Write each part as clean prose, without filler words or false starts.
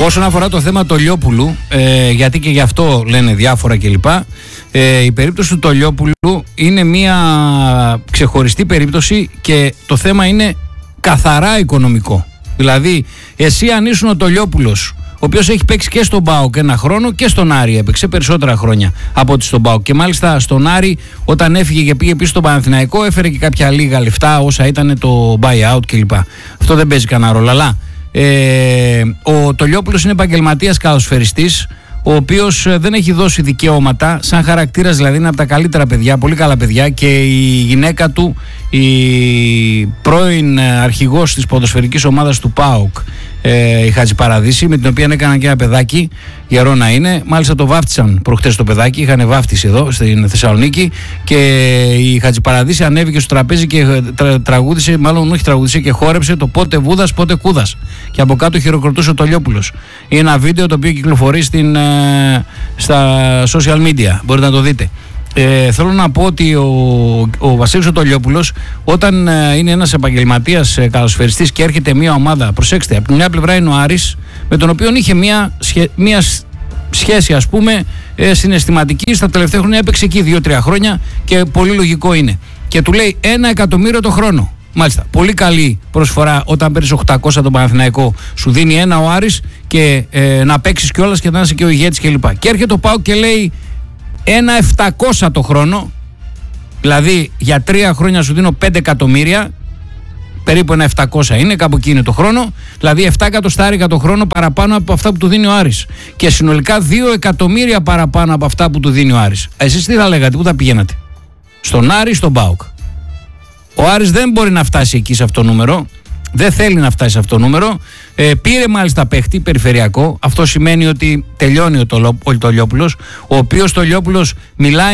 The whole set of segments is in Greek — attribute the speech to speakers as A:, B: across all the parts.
A: Όσον αφορά το θέμα Τολιόπουλου, γιατί και γι' αυτό λένε διάφορα κλπ. Η περίπτωση του Τολιόπουλου είναι μια ξεχωριστή περίπτωση και το θέμα είναι καθαρά οικονομικό. Δηλαδή, εσύ αν ήσουν ο Τολιόπουλος, ο οποίος έχει παίξει και στον ΠΑΟΚ ένα χρόνο και στον Άρη, έπαιξε περισσότερα χρόνια από ότι στον ΠΑΟΚ. Και μάλιστα στον Άρη, όταν έφυγε και πήγε πίσω στον Παναθηναϊκό, έφερε και κάποια λίγα λεφτά όσα ήταν το buyout κλπ. Αυτό δεν παίζει κανένα ρόλο. Αλλά ο Τολιόπουλος είναι επαγγελματίας καλοσφαιριστής, ο οποίος δεν έχει δώσει δικαιώματα, σαν χαρακτήρας δηλαδή είναι από τα καλύτερα παιδιά, πολύ καλά παιδιά, και η γυναίκα του, η πρώην αρχηγός της ποδοσφαιρικής ομάδας του ΠΑΟΚ, η Χατζηπαραδίση, με την οποία έκαναν και ένα παιδάκι, γερό να είναι, μάλιστα το βάφτισαν προχτές το παιδάκι, είχαν βάφτιση εδώ στην Θεσσαλονίκη και η Χατζηπαραδίση ανέβηκε στο τραπέζι και τραγούδισε, μάλλον όχι τραγούδισε, και χόρεψε το πότε Βούδας πότε Κούδας, και από κάτω χειροκροτούσε ο Τολιόπουλος. Είναι ένα βίντεο το οποίο κυκλοφορεί στα social media, μπορείτε να το δείτε. Θέλω να πω ότι ο Βασίλης ο Τολιόπουλος, όταν είναι ένας επαγγελματίας καλοσφαιριστής και έρχεται μια ομάδα, προσέξτε, από την μια πλευρά είναι ο Άρης, με τον οποίο είχε μια σχέση, ας πούμε, συναισθηματική, στα τελευταία χρόνια έπαιξε εκεί 2-3 χρόνια και πολύ λογικό είναι, και του λέει 1 εκατομμύριο το χρόνο. Μάλιστα, πολύ καλή προσφορά όταν παίρνεις 800 τον Παναθηναϊκό, σου δίνει ένα ο Άρης και να παίξεις κιόλας και να είσαι και ο ηγέτης κλπ. Και έρχεται ο ΠΑΟΚ και λέει 1.700 το χρόνο, δηλαδή για 3 χρόνια σου δίνω 5 εκατομμύρια, περίπου 1.700 είναι, κάπου εκεί είναι το χρόνο, δηλαδή 7 εκατοστάρικα το χρόνο παραπάνω από αυτά που του δίνει ο Άρης, και συνολικά 2 εκατομμύρια παραπάνω από αυτά που του δίνει ο Άρης. Εσείς τι θα λέγατε, πού θα πηγαίνατε, στον Άρη ή στον ΠΑΟΚ? Ο Άρης δεν μπορεί να φτάσει εκεί σε αυτό το νούμερο, δεν θέλει να φτάσει σε αυτό το νούμερο. Πήρε μάλιστα παίχτη περιφερειακό. Αυτό σημαίνει ότι τελειώνει ο Τολιόπουλος, ο οποίος Τολιόπουλος μιλάει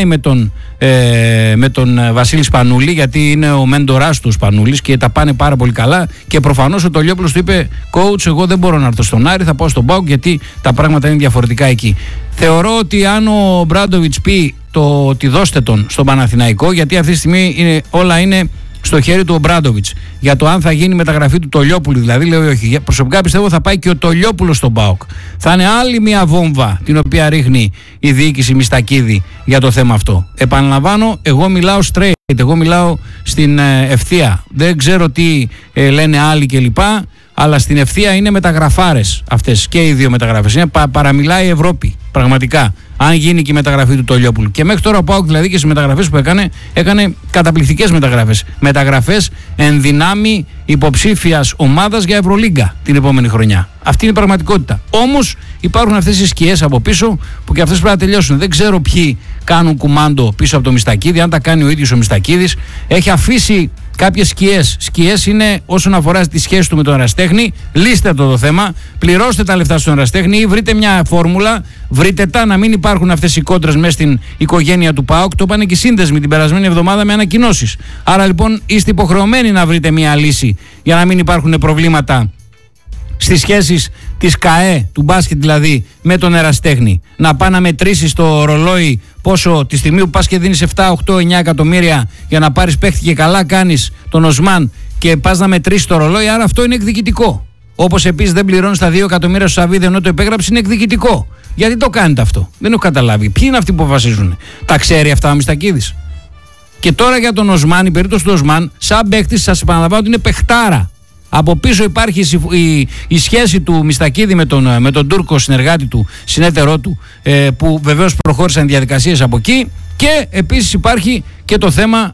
A: με τον Βασίλη Σπανούλη, γιατί είναι ο μέντορας του Σπανούλης και τα πάνε πάρα πολύ καλά, και προφανώς ο Τολιόπουλος του είπε, coach, εγώ δεν μπορώ να έρθω στον Άρη, θα πάω στον ΠΑΟΚ γιατί τα πράγματα είναι διαφορετικά εκεί. Θεωρώ ότι αν ο Μπράντοβιτς πει ότι δώστε τον στον Παναθηναϊκό, γιατί αυτή τη στιγμή όλα είναι στο χέρι του ο Μπράντοβιτς, για το αν θα γίνει μεταγραφή του Τολιόπουλου, δηλαδή λέω όχι. Προσωπικά πιστεύω θα πάει και ο Τολιόπουλος στον ΠΑΟΚ. Θα είναι άλλη μια βόμβα την οποία ρίχνει η διοίκηση Μιστακίδη για το θέμα αυτό. Επαναλαμβάνω, εγώ μιλάω straight, εγώ μιλάω στην ευθεία. Δεν ξέρω τι λένε άλλοι κλπ. Αλλά στην ευθεία είναι μεταγραφάρες αυτές και οι δύο μεταγραφές. Είναι παραμιλάει η Ευρώπη, πραγματικά. Αν γίνει και η μεταγραφή του Τολιόπουλου. Και μέχρι τώρα ο ΠΑΟΚ δηλαδή και στις μεταγραφές που έκανε καταπληκτικές μεταγραφές. Μεταγραφές εν δυνάμει υποψήφιας ομάδας για Ευρωλίγκα την επόμενη χρονιά. Αυτή είναι η πραγματικότητα. Όμως υπάρχουν αυτές οι σκιές από πίσω που και αυτές πρέπει να τελειώσουν. Δεν ξέρω ποιοι κάνουν κουμάντο πίσω από το Μιστακίδη. Αν τα κάνει ο ίδιος ο Μιστακίδης, έχει αφήσει κάποιες σκιές. Σκιές είναι όσον αφορά τη σχέση του με τον ερασιτέχνη. Λύστε το θέμα, πληρώστε τα λεφτά στον ερασιτέχνη ή βρείτε μια φόρμουλα, βρείτε τα, να μην υπάρχουν αυτές οι κόντρες μέσα στην οικογένεια του ΠΑΟΚ. Το είπανε και οι σύνδεσμοι την περασμένη εβδομάδα με ανακοινώσεις. Άρα λοιπόν είστε υποχρεωμένοι να βρείτε μια λύση για να μην υπάρχουν προβλήματα στις σχέσεις της ΚΑΕ, του μπάσκετ δηλαδή, με τον ερασιτέχνη. Να πάει να μετρήσεις το ρολόι πόσο τη στιγμή που πας και δίνεις 7, 8, 9 εκατομμύρια για να πάρεις παίχτη και καλά κάνεις τον Οσμάν και πας να μετρήσεις το ρολόι, άρα αυτό είναι εκδικητικό. Όπως επίσης δεν πληρώνεις τα 2 εκατομμύρια στο Σαββίδη ενώ το υπέγραψε, είναι εκδικητικό. Γιατί το κάνετε αυτό? Δεν έχω καταλάβει. Ποιοι είναι αυτοί που αποφασίζουν? Τα ξέρει αυτά ο Μιστακίδης? Και τώρα για τον Οσμάν, η περίπτωση του Οσμάν, σαν παίχτης, σας επαναλαμβάνω ότι είναι παιχτάρα. Από πίσω υπάρχει η σχέση του Μιστακίδη με τον Τούρκο συνεργάτη του, συνέτερό του, που βεβαίως προχώρησαν διαδικασίες από εκεί, και επίσης υπάρχει και το θέμα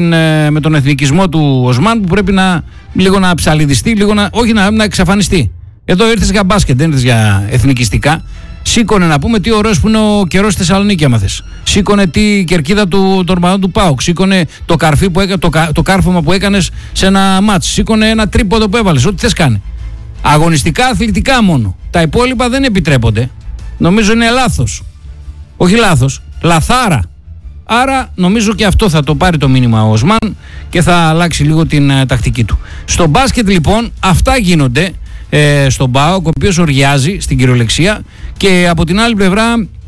A: με τον εθνικισμό του Οσμάν, που πρέπει λίγο να ψαλιδιστεί, όχι να εξαφανιστεί. Εδώ ήρθες για μπάσκετ, δεν ήρθες για εθνικιστικά. Σήκωνε να πούμε τι ωραίος που είναι ο καιρός στη Θεσσαλονίκη, άμα θες. Σήκωνε τη κερκίδα των ορμανών του ΠΑΟΚ. Σήκωνε το καρφί το κάρφωμα που έκανες σε ένα μάτς. Σήκωνε ένα τρίποδο που έβαλες. Ό,τι θες κάνε. Αγωνιστικά, αθλητικά μόνο. Τα υπόλοιπα δεν επιτρέπονται. Νομίζω είναι λάθος. Όχι λάθος, λαθάρα. Άρα νομίζω και αυτό θα το πάρει το μήνυμα ο Οσμάν και θα αλλάξει λίγο την τακτική του. Στο μπάσκετ λοιπόν αυτά γίνονται στον ΠΑΟΚ, ο οποίος οργιάζει στην κυριολεξία, και από την άλλη πλευρά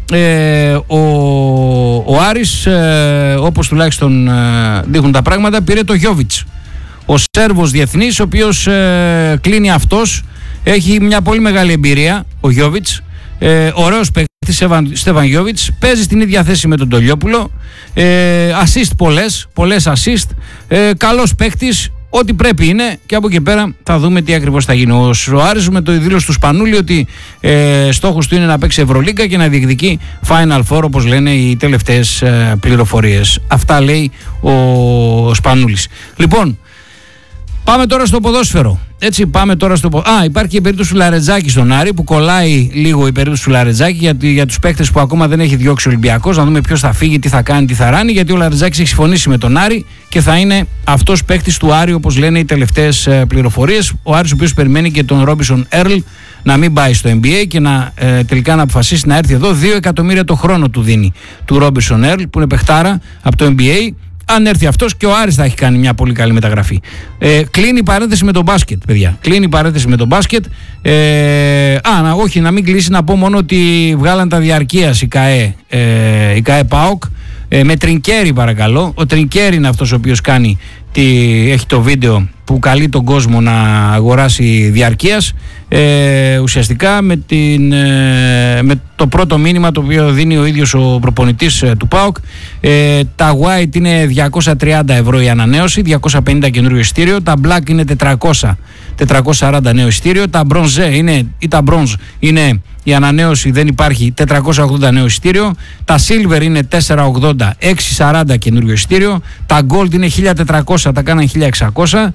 A: ο Άρης, όπως τουλάχιστον δείχνουν τα πράγματα, πήρε το Γιόβιτς, ο Σέρβος διεθνής, ο οποίος κλείνει αυτός Έχει μια πολύ μεγάλη εμπειρία ο Γιόβιτς. Ωραίος παίκτης, Στέφαν Γιόβιτς, παίζει στην ίδια θέση με τον Τολιόπουλο, assist πολλές assist, καλός παίκτης, ό,τι πρέπει είναι, και από εκεί πέρα θα δούμε τι ακριβώς θα γίνει. Ο Άρης με το δήλωσε του Σπανούλη ότι στόχος του είναι να παίξει Ευρωλίγκα και να διεκδικεί Final Four, όπως λένε οι τελευταίες πληροφορίες. Αυτά λέει ο Σπανούλης. Λοιπόν, πάμε τώρα στο ποδόσφαιρο. Έτσι, πάμε τώρα στο υπάρχει η περίπτωση του Λαρετζάκη στον Άρη, που κολλάει λίγο η περίπτωση του Λαρετζάκη για τους παίκτες που ακόμα δεν έχει διώξει ο Ολυμπιακός. Να δούμε ποιος θα φύγει, τι θα κάνει, τι θα ράνει. Γιατί ο Λαρετζάκης έχει συμφωνήσει με τον Άρη και θα είναι αυτός παίκτης του Άρη, όπως λένε οι τελευταίες πληροφορίες. Ο Άρης, ο οποίος περιμένει και τον Ρόμπινσον Έρλ να μην πάει στο NBA και τελικά να αποφασίσει να έρθει εδώ. 2 εκατομμύρια το χρόνο του δίνει του Ρόμπινσον Έρλ, που είναι παιχτάρα από το NBA. Αν έρθει αυτός, και ο Άρης θα έχει κάνει μια πολύ καλή μεταγραφή. Κλείνει η παρένθεση με τον μπάσκετ, παιδιά. Κλείνει η παρένθεση με τον μπάσκετ. Όχι, να μην κλείσει, να πω μόνο ότι βγάλαν τα διαρκείας η ΚΑΕ ΠΑΟΚ με Τρινκέρι, παρακαλώ. Ο Τρινκέρι είναι αυτός ο οποίος έχει το βίντεο που καλεί τον κόσμο να αγοράσει διαρκείας, ουσιαστικά με το πρώτο μήνυμα το οποίο δίνει ο ίδιος ο προπονητής του ΠΑΟΚ. Τα white είναι 230 ευρώ η ανανέωση, 250 καινούριο εισιτήριο, τα black είναι 440 νέο εισιτήριο, τα bronze είναι η ανανέωση, δεν υπάρχει, 480 νέο εισιτήριο, τα silver είναι 480, 640 καινούριο εισιτήριο, τα gold είναι 1400, τα κάναν 1600,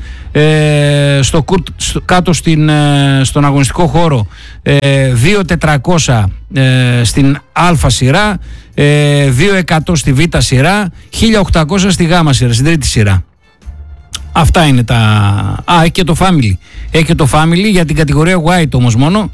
A: κάτω στον αγωνιστικό χώρο 2400 στην α σειρά, 2100 στη β σειρά, 1800 στη γ σειρά, στην τρίτη σειρά. Αυτά είναι τα... έχει και το family. Έχει και το family για την κατηγορία white όμως μόνο.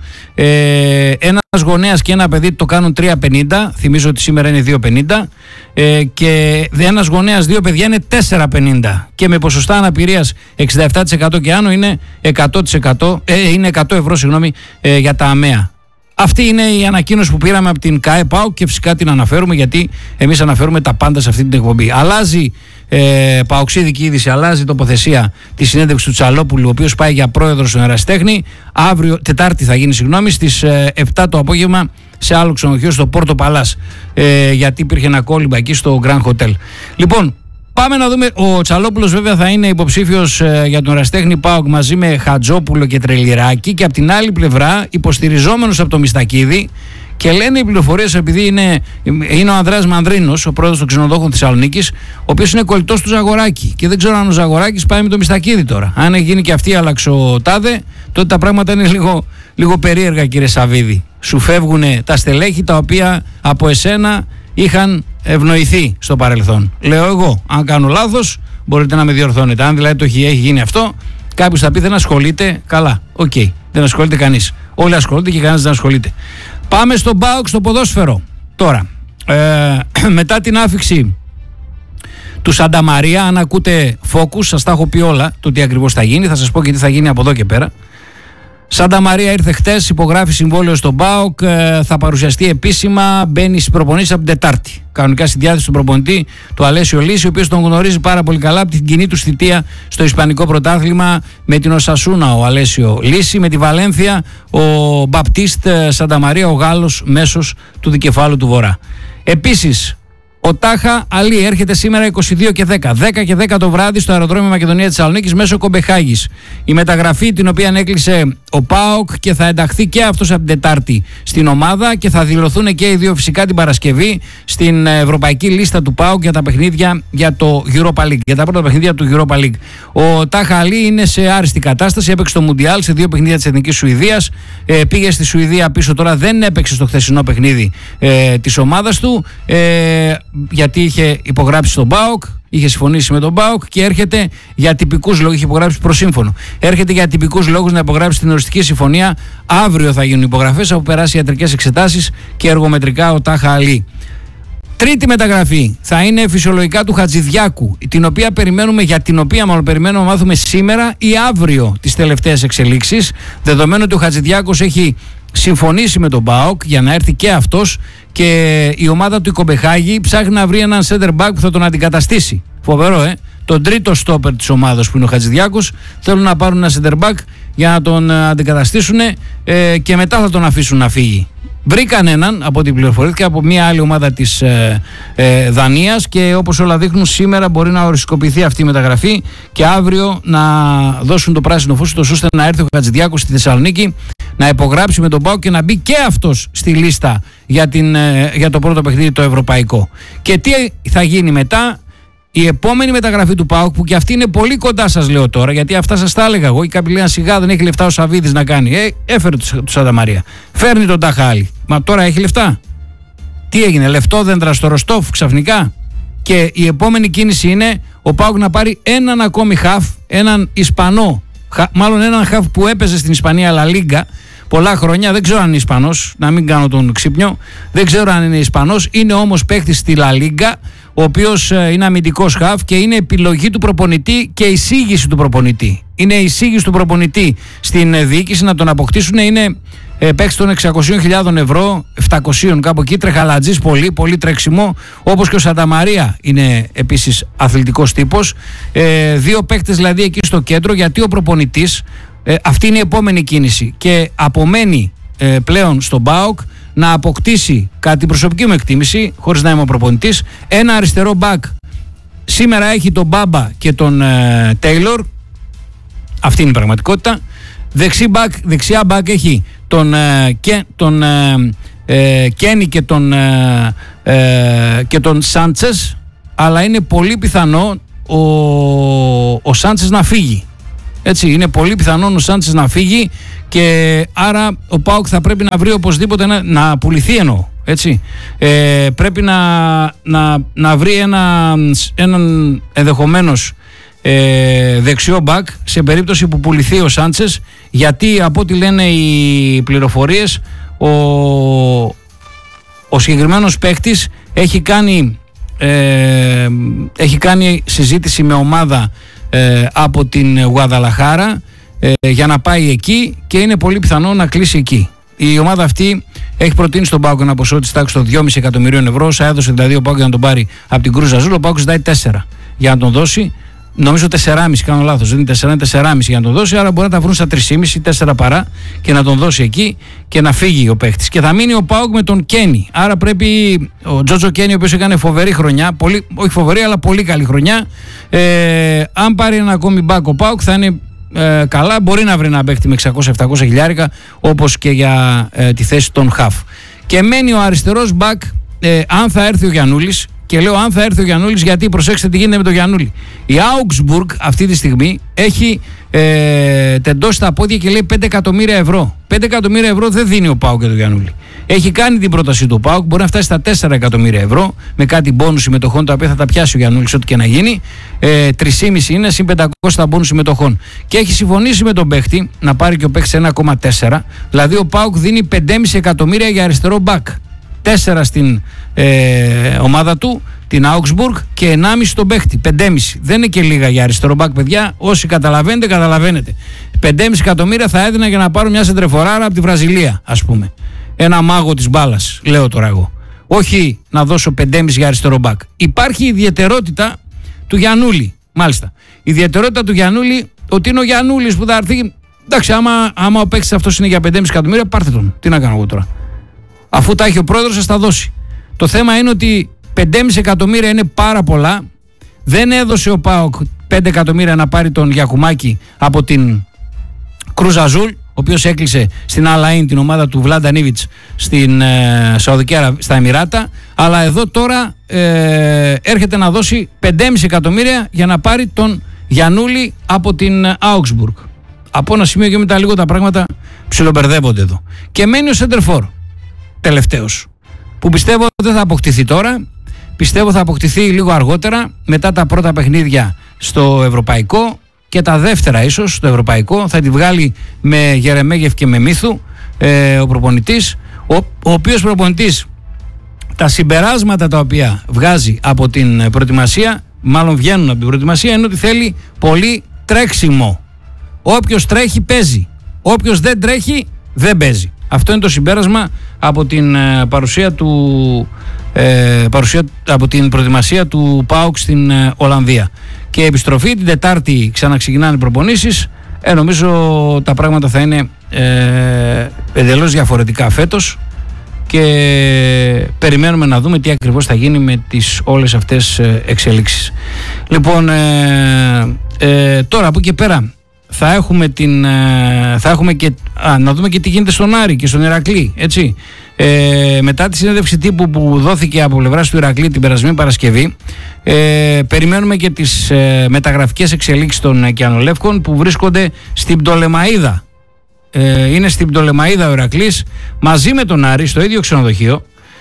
A: Ένας γονέας και ένα παιδί το κάνουν 350. Θυμίζω ότι σήμερα είναι 250. Και ένας γονέας, 2 παιδιά είναι 450. Και με ποσοστά αναπηρίας 67% και άνω είναι 100%, είναι 100 ευρώ, για τα ΑΜΕΑ. Αυτή είναι η ανακοίνωση που πήραμε από την ΚΑΕ ΠΑΟΚ και φυσικά την αναφέρουμε, γιατί εμείς αναφέρουμε τα πάντα σε αυτή την εκπομπή. Αλλάζει παοξίδικη είδηση, αλλάζει τοποθεσία τη συνέντευξη του Τσαλόπουλου, ο οποίος πάει για πρόεδρο στον Ερασιτέχνη. Αύριο, Τετάρτη θα γίνει, στις 7 το απόγευμα, σε άλλο ξενοδοχείο στο Πόρτο Παλάς, γιατί υπήρχε ένα κόλλημα εκεί στο Grand Hotel. Λοιπόν, πάμε να δούμε. Ο Τσαλόπουλος βέβαια θα είναι υποψήφιος για τον Ερασιτέχνη ΠΑΟΚ μαζί με Χατζόπουλο και Τρελιράκη, και από την άλλη πλευρά υποστηριζόμενος από το Μιστακίδη. Και λένε οι πληροφορίες, επειδή είναι ο Ανδρέας Μανδρίνος, ο πρόεδρος των ξενοδόχων Θεσσαλονίκης, ο οποίος είναι κολλητός του Ζαγοράκη. Και δεν ξέρω αν ο Ζαγοράκης πάει με το Μιστακίδη τώρα. Αν έχει γίνει και αυτή η αλλαξοτάδε, τότε τα πράγματα είναι λίγο περίεργα, κύριε Σαββίδη. Σου φεύγουν τα στελέχη τα οποία από εσένα είχαν ευνοηθεί στο παρελθόν. Λέω εγώ. Αν κάνω λάθος, μπορείτε να με διορθώνετε. Αν δηλαδή έχει γίνει αυτό, κάποιος θα πει δεν ασχολείται. Καλά, οκ. Δεν ασχολείται κανείς. Όλοι ασχολούνται και κανένας δεν ασχολείται. Πάμε στον ΠΑΟΚ, στο ποδόσφαιρο. Τώρα, μετά την άφιξη του Σανταμαρία, αν ακούτε Focus, σας τα έχω πει όλα, το τι ακριβώς θα γίνει. Θα σας πω και τι θα γίνει από εδώ και πέρα. Σανταμαρία ήρθε χτες, υπογράφει συμβόλαιο στον ΠΑΟΚ, θα παρουσιαστεί επίσημα, μπαίνει στις προπονήσεις από την Τετάρτη. Κανονικά στη διάθεση του προπονητή, του Αλέσιο Λύση, ο οποίος τον γνωρίζει πάρα πολύ καλά από την κοινή του θητεία στο Ισπανικό Πρωτάθλημα με την Οσασούνα, ο Αλέσιο Λύση, με τη Βαλένθια, ο Μπαπτίστ Σανταμαρία, ο Γάλλος μέσος του δικεφάλου του Βορρά. Επίσης, ο Τάχα Αλή έρχεται σήμερα 22 και 10. 10 και 10 το βράδυ στο αεροδρόμιο Μακεδονία Θεσσαλονίκης μέσω Κομπεχάγης. Η μεταγραφή την οποία έκλεισε ο ΠΑΟΚ και θα ενταχθεί και αυτός από την Τετάρτη στην ομάδα, και θα δηλωθούν και οι δύο φυσικά την Παρασκευή στην ευρωπαϊκή λίστα του ΠΑΟΚ για τα παιχνίδια για το Europa League. Για τα πρώτα παιχνίδια του Europa League. Ο Τάχα Αλή είναι σε άριστη κατάσταση. Έπαιξε στο Μουντιάλ σε 2 παιχνίδια της Εθνικής Σουηδίας. Πήγε στη Σουηδία πίσω, τώρα δεν έπαιξε στο χθεσινό παιχνίδι της ομάδας του. Γιατί είχε υπογράψει στον ΠΑΟΚ, είχε συμφωνήσει με τον ΠΑΟΚ και έρχεται για τυπικούς λόγους, είχε υπογράψει προσύμφωνο. Έρχεται για τυπικούς λόγους να υπογράψει την οριστική συμφωνία. Αύριο θα γίνουν υπογραφές, από περάσει ιατρικές εξετάσεις και εργομετρικά ο Τάχα Αλή. Τρίτη μεταγραφή θα είναι φυσιολογικά του Χατζηδιάκου, για την οποία περιμένουμε να μάθουμε σήμερα ή αύριο τις τελευταίες εξελίξεις, δεδομένου ότι ο Χατζηδιάκος έχει συμφωνήσει με τον ΠΑΟΚ για να έρθει και αυτός, και η ομάδα του η Κομπεχάγη ψάχνει να βρει έναν center back που θα τον αντικαταστήσει. Φοβερό, τον τρίτο στόπερ της ομάδας που είναι ο Χατζηδιάκος. Θέλουν να πάρουν ένα center back για να τον αντικαταστήσουν και μετά θα τον αφήσουν να φύγει. Βρήκαν έναν, από ό,τι πληροφορήθηκε, από μια άλλη ομάδα της Δανίας, και όπως όλα δείχνουν σήμερα μπορεί να οριστικοποιηθεί αυτή η μεταγραφή και αύριο να δώσουν το πράσινο φως ώστε να έρθει ο Χατζηδιάκος στη Θεσσαλονίκη να υπογράψει με τον ΠΑΟΚ και να μπει και αυτός στη λίστα για το πρώτο παιχνίδι το ευρωπαϊκό. Και τι θα γίνει μετά? Η επόμενη μεταγραφή του ΠΑΟΚ, που και αυτή είναι πολύ κοντά, σας λέω τώρα, γιατί αυτά σας τα έλεγα εγώ. Οι κάποιοι λένε σιγά, δεν έχει λεφτά ο Σαββίδης να κάνει. Έφερε του Σάντα Μαρία. Φέρνει τον Ταχάλη. Μα τώρα έχει λεφτά. Τι έγινε, λεφτόδεντρα στο Ροστόφ ξαφνικά? Και η επόμενη κίνηση είναι ο ΠΑΟΚ να πάρει έναν ακόμη χαφ, έναν Ισπανό, μάλλον έναν χαφ που έπαιζε στην Ισπανία Λα Λίγκα πολλά χρόνια. Δεν ξέρω αν είναι Ισπανός, να μην κάνω τον ξύπνιο. Δεν ξέρω αν είναι Ισπανός. Είναι όμως παίκτης στη Λα Λίγκα, ο οποίος είναι αμυντικός χαφ και είναι επιλογή του προπονητή και εισήγηση του προπονητή. Είναι εισήγηση του προπονητή στην διοίκηση να τον αποκτήσουν. Είναι παίκτης των 600.000 ευρώ, 700 κάπου εκεί, τρεχαλατζής, πολύ, πολύ τρέξιμο, όπως και ο Σάντα Μαρία είναι επίσης αθλητικός τύπος. Δύο παίκτες δηλαδή εκεί στο κέντρο, γιατί ο προπονητής, αυτή είναι η επόμενη κίνηση, και απομένει πλέον στον ΠΑΟΚ να αποκτήσει, κατά την προσωπική μου εκτίμηση, χωρίς να είμαι ο προπονητής, ένα αριστερό μπακ. Σήμερα έχει τον Μπάμπα και τον Τέιλορ, αυτή είναι η πραγματικότητα. Δεξιά μπακ έχει τον Κένι και τον Σάντσες, αλλά είναι πολύ πιθανό ο Σάντσες να φύγει. Έτσι, είναι πολύ πιθανό ο Σάντσες να φύγει, και άρα ο ΠΑΟΚ θα πρέπει να βρει οπωσδήποτε να πουληθεί, εννοώ. Έτσι. Πρέπει να βρει έναν ενδεχομένως δεξιό μπακ σε περίπτωση που πουληθεί ο Σάντσες, γιατί από ό,τι λένε οι πληροφορίες ο συγκεκριμένος παίκτης έχει κάνει συζήτηση με ομάδα από την Γουαδαλαχάρα για να πάει εκεί, και είναι πολύ πιθανό να κλείσει εκεί. Η ομάδα αυτή έχει προτείνει στον ΠΑΟΚ ένα ποσό της τάξης των 2,5 εκατομμυρίων ευρώ. Όσα έδωσε δηλαδή ο ΠΑΟΚ για να τον πάρει από την Κρούζ Αζούλ, ο ΠΑΟΚ ζητάει 4 για να τον δώσει. Νομίζω 4,5, κάνω λάθος, δεν είναι 4, είναι 4,5 για να τον δώσει. Άρα μπορεί να τα βρουν στα 3,5, 4 παρά, και να τον δώσει εκεί και να φύγει ο παίχτης. Και θα μείνει ο ΠΑΟΚ με τον Κένι. Άρα πρέπει ο Τζότζο Κένι, ο οποίος έκανε φοβερή χρονιά, όχι φοβερή, αλλά πολύ καλή χρονιά. Αν πάρει ένα ακόμη μπακ ο ΠΑΟΚ θα είναι καλά. Μπορεί να βρει ένα παίχτη με 600-700 χιλιάρικα, όπως και για τη θέση των χαφ. Και μένει ο αριστερός μπακ, αν θα έρθει ο Γιαννούλης. Και λέω αν θα έρθει ο Γιαννούλης, γιατί προσέξτε τι γίνεται με τον Γιαννούλη. Η Augsburg αυτή τη στιγμή έχει τεντώσει τα πόδια και λέει 5 εκατομμύρια ευρώ. 5 εκατομμύρια ευρώ δεν δίνει ο ΠΑΟΚ για τον Γιαννούλη. Έχει κάνει την πρόταση του ΠΑΟΚ, μπορεί να φτάσει στα 4 εκατομμύρια ευρώ με κάτι μπόνους συμμετοχών, τα οποία θα τα πιάσει ο Γιαννούλης ό,τι και να γίνει. 3,5 είναι, συν 500 τα μπόνους συμμετοχών. Και έχει συμφωνήσει με τον παίχτη να πάρει και ο παίχτης 1,4. Δηλαδή ο ΠΑΟΚ δίνει 5,5 εκατομμύρια για αριστερό μπακ. 4 στην ομάδα του, την Augsburg, και 1,5 στον παίχτη. 5,5. Δεν είναι και λίγα για αριστερό μπακ, παιδιά. Όσοι καταλαβαίνετε, καταλαβαίνετε. 5,5 εκατομμύρια θα έδινα για να πάρω μια σεντρεφοράρα από τη Βραζιλία, ας πούμε. Ένα μάγο της μπάλας, λέω τώρα εγώ. Όχι να δώσω 5,5 για αριστερό μπακ. Υπάρχει η ιδιαιτερότητα του Γιαννούλη. Μάλιστα. Η ιδιαιτερότητα του Γιαννούλη, ότι είναι ο Γιαννούλης που θα έρθει. Εντάξει, άμα ο παίκτης αυτός είναι για 5,5 εκατομμύρια, πάρτε τον. Τι να κάνω εγώ τώρα. Αφού τα έχει ο πρόεδρος, σας τα δώσει. Το θέμα είναι ότι 5,5 εκατομμύρια είναι πάρα πολλά. Δεν έδωσε ο ΠΑΟΚ 5 εκατομμύρια να πάρει τον Γιακουμάκη από την Κρούζ Αζούλ, ο οποίος έκλεισε στην Αλαΐν την ομάδα του Βλάντα Νίβιτς στην Σαουδική Αραβία, στα Εμιράτα. Αλλά εδώ τώρα έρχεται να δώσει 5,5 εκατομμύρια για να πάρει τον Γιαννούλη από την Augsburg. Από ένα σημείο και μετά λίγο τα πράγματα ψιλομπερδεύονται εδώ. Και μένει ο Σέντερφορ τελευταίος, που πιστεύω δεν θα αποκτηθεί τώρα. Πιστεύω θα αποκτηθεί λίγο αργότερα, μετά τα πρώτα παιχνίδια στο ευρωπαϊκό και τα δεύτερα ίσως στο ευρωπαϊκό. Θα τη βγάλει με Γερεμέγεφ και με Μίθου ο προπονητής, ο οποίος προπονητής τα συμπεράσματα τα οποία βγάζει από την προετοιμασία, μάλλον βγαίνουν από την προετοιμασία, είναι ότι θέλει πολύ τρέξιμο. Όποιος τρέχει παίζει, όποιος δεν τρέχει δεν παίζει. Αυτό είναι το συμπέρασμα από την από την προετοιμασία του ΠΑΟΚ στην Ολλανδία. Και επιστροφή την Τετάρτη ξαναξεκινάνε οι προπονήσεις. Νομίζω τα πράγματα θα είναι εντελώς διαφορετικά φέτος και περιμένουμε να δούμε τι ακριβώς θα γίνει με τις όλες αυτές εξελίξεις. Λοιπόν, τώρα από εκεί πέρα θα έχουμε και να δούμε και τι γίνεται στον Άρη και στον Ηρακλή, έτσι. Μετά τη συνέντευξη τύπου που δόθηκε από πλευράς του Ηρακλή την περασμένη Παρασκευή, περιμένουμε και τις μεταγραφικές εξελίξεις των Κιανολεύκων που βρίσκονται στην Πτολεμαΐδα. Είναι στην Πτολεμαΐδα ο Ηρακλής μαζί με τον Άρη στο ίδιο ξενοδοχείο.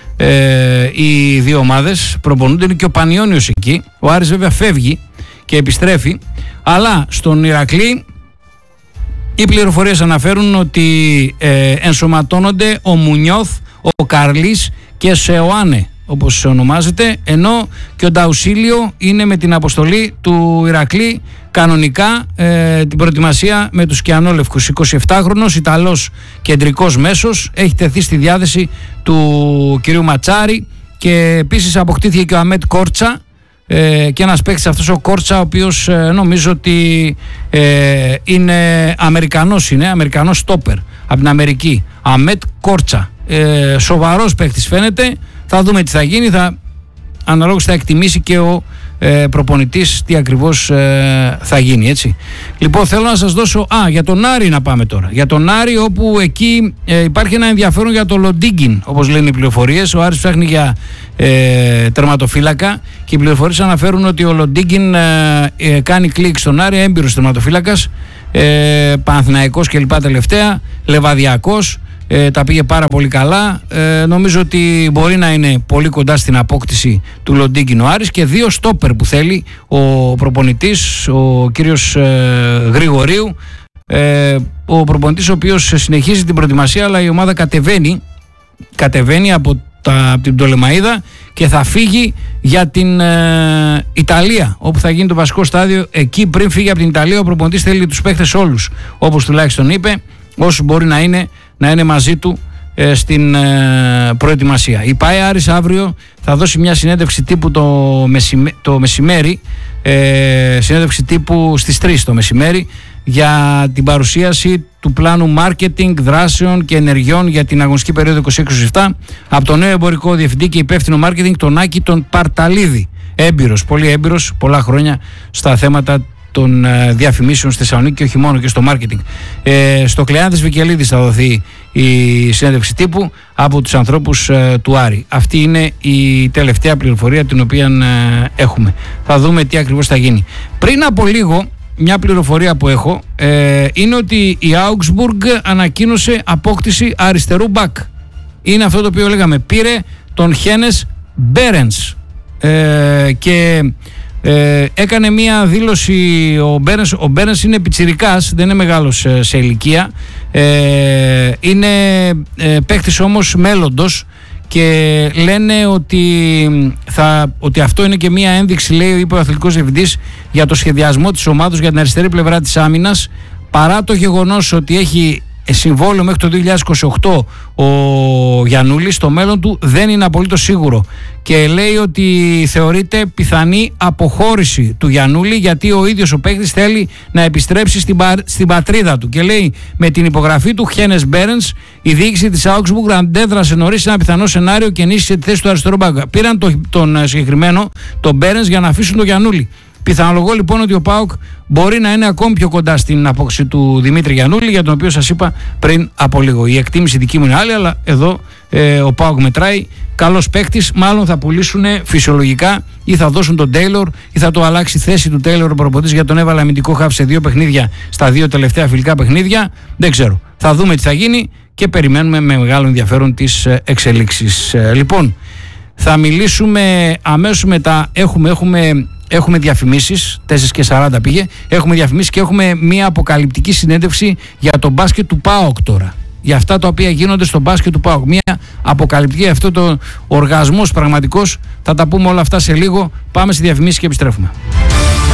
A: Οι δύο ομάδες προπονούνται, είναι και ο Πανιώνιος εκεί. Ο Άρης βέβαια φεύγει και επιστρέφει, αλλά στον Ηρακλή οι πληροφορίες αναφέρουν ότι ενσωματώνονται ο Μουνιώθ, ο Καρλής και ο Σεωάνε, όπως ονομάζεται, ενώ και ο Νταουσίλιο είναι με την αποστολή του Ηρακλή κανονικά την προετοιμασία με τους Κιανόλευκους. 27χρονος Ιταλός κεντρικός μέσος, έχει τεθεί στη διάθεση του κυρίου Ματσάρη και επίσης αποκτήθηκε και ο Αμέτ Κόρτσα, και ένας παίκτης αυτός ο Κόρτσα, ο οποίος νομίζω ότι είναι Αμερικανός στόπερ από την Αμερική. Αμέτ Κόρτσα, σοβαρός παίκτης φαίνεται. Θα δούμε τι θα γίνει, αναλόγως θα εκτιμήσει και ο προπονητής τι ακριβώς θα γίνει, έτσι. Λοιπόν, θέλω να σας δώσω για τον Άρη να πάμε τώρα. Για τον Άρη, όπου εκεί υπάρχει ένα ενδιαφέρον για το Λοντίγκιν, όπως λένε οι πληροφορίες. Ο Άρης ψάχνει για τερματοφύλακα και οι πληροφορίες αναφέρουν ότι ο Λοντίγκιν κάνει κλικ στον Άρη, έμπειρος τερματοφύλακας, Παναθηναϊκός και λοιπά τελευταία, Λεβαδιακός. Τα πήγε πάρα πολύ καλά. Νομίζω ότι μπορεί να είναι πολύ κοντά στην απόκτηση του Λοντίγκιν ο Άρης, και δύο στόπερ που θέλει ο προπονητής, ο κύριος Γρηγορίου, ο προπονητής ο οποίος συνεχίζει την προετοιμασία, αλλά η ομάδα κατεβαίνει από την Πτολεμαΐδα και θα φύγει για την Ιταλία, όπου θα γίνει το βασικό στάδιο. Εκεί, πριν φύγει από την Ιταλία, ο προπονητής θέλει τους παίχτες όλους, όπως τουλάχιστον είπε, όσους μπορεί να είναι μαζί του στην προετοιμασία. Η ΠΑΕ Άρης αύριο θα δώσει μια συνέντευξη τύπου το μεσημέρι, συνέντευξη τύπου στις 3 το μεσημέρι, για την παρουσίαση του πλάνου marketing, δράσεων και ενεργειών για την αγωνιστική περίοδο 26-27 από τον νέο εμπορικό διευθυντή και υπεύθυνο marketing, τον Άκη τον Παρταλίδη. Έμπειρος, πολύ έμπειρος, πολλά χρόνια στα θέματα των διαφημίσεων στη Θεσσαλονίκη και όχι μόνο, και στο marketing. Στο Κλεάνθης Βικελίδης θα δοθεί η συνέντευξη τύπου από τους ανθρώπους του Άρη. Αυτή είναι η τελευταία πληροφορία την οποία έχουμε. Θα δούμε τι ακριβώς θα γίνει. Πριν από λίγο, μια πληροφορία που έχω είναι ότι η Augsburg ανακοίνωσε απόκτηση αριστερού μπακ. Είναι αυτό το οποίο λέγαμε. Πήρε τον Χένες Μπέρενς και έκανε μία δήλωση ο Μπέρενς. Είναι πιτσιρικάς, δεν είναι μεγάλος σε ηλικία, είναι παίκτης όμως μέλλοντος, και λένε ότι αυτό είναι και μία ένδειξη, λέει, είπε ο αθλητικός διευθυντής, για το σχεδιασμό της ομάδας για την αριστερή πλευρά της άμυνας, παρά το γεγονός ότι έχει συμβόλαιο μέχρι το 2028 ο Γιαννούλης, το μέλλον του δεν είναι απολύτως σίγουρο, και λέει ότι θεωρείται πιθανή αποχώρηση του Γιαννούλη, γιατί ο ίδιος ο παίκτης θέλει να επιστρέψει στην πατρίδα του, και λέει με την υπογραφή του Χένες Μπέρενς η διοίκηση της Augsburg αντέδρασε νωρίς σε ένα πιθανό σενάριο και ενίσχυσε τη θέση του αριστερού μπακ. Πήραν τον συγκεκριμένο, τον Μπέρενς, για να αφήσουν τον Γιαννούλη. Πιθανολογώ λοιπόν ότι ο ΠΑΟΚ μπορεί να είναι ακόμη πιο κοντά στην απόκτηση του Δημήτρη Γιαννούλη, για τον οποίο σας είπα πριν από λίγο. Η εκτίμηση δική μου είναι άλλη, αλλά εδώ ο ΠΑΟΚ μετράει. Καλός παίκτης, μάλλον θα πουλήσουν φυσιολογικά, ή θα δώσουν τον Τέιλορ, ή θα το αλλάξει θέση του Τέιλορ ο προπονητής, για τον έβαλε αμυντικό χαφ σε 2 παιχνίδια, στα 2 τελευταία φιλικά παιχνίδια. Δεν ξέρω. Θα δούμε τι θα γίνει και περιμένουμε με μεγάλο ενδιαφέρον τις εξελίξεις. Λοιπόν, θα μιλήσουμε αμέσως μετά. Έχουμε διαφημίσεις, 4:40 πήγε. Έχουμε διαφημίσεις και έχουμε μια αποκαλυπτική συνέντευξη για το μπάσκετ του ΠΑΟΚ τώρα. για αυτά τα οποία γίνονται στο μπάσκετ του ΠΑΟΚ. Μια αποκαλυπτική, αυτό το οργασμός πραγματικός. Θα τα πούμε όλα αυτά σε λίγο. Πάμε στη διαφημίσεις και επιστρέφουμε.